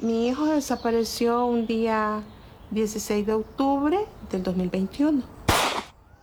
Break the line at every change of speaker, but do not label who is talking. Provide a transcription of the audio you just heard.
Mi hijo desapareció un día 16 de octubre del 2021.